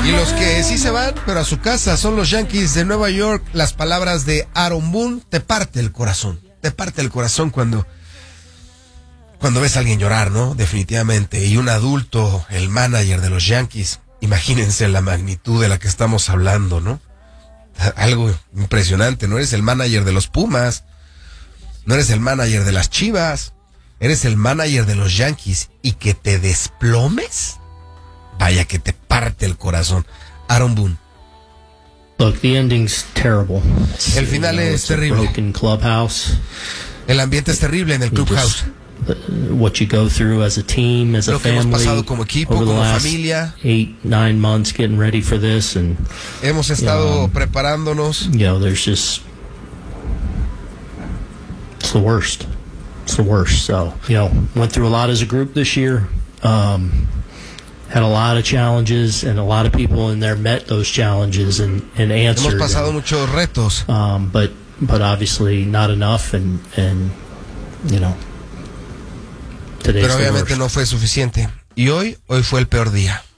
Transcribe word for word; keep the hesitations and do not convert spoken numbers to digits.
Y los que sí se van, pero a su casa, son los Yankees de Nueva York. Las palabras de Aaron Boone te parte el corazón. Te parte el corazón cuando, cuando ves a alguien llorar, ¿no? Definitivamente. Y un adulto, el manager de los Yankees, imagínense la magnitud de la que estamos hablando, ¿no? Algo impresionante. No eres el manager de los Pumas, no eres el manager de las Chivas, eres el manager de los Yankees, y que te desplomes, vaya que te parte el corazón. Aaron Boone. Look, the ending's terrible. El final You know, es it's a terrible. broken clubhouse. El ambiente es terrible en el You clubhouse. just- what you go through as a team, as a Lo que hemos family, pasado como equipo, over the como last familia. eight, nine months getting ready for this, and Hemos estado um, preparándonos. you know, there's just it's the worst. It's the worst. So, you know, went through a lot as a group this year. Um, had a lot of challenges, and a lot of people in there met those challenges and, and answered. Hemos pasado and, muchos retos. um, but but obviously not enough, and and you know, today's Pero the obviamente worst. no fue suficiente. Y hoy, hoy fue el peor día.